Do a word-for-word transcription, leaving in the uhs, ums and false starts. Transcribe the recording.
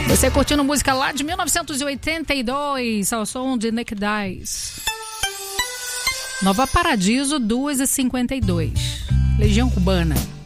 Você curtindo música lá de mil novecentos e oitenta e dois, ao som de Naked Eyes. Nova Paradiso, duas e cinquenta e dois. Legião Cubana.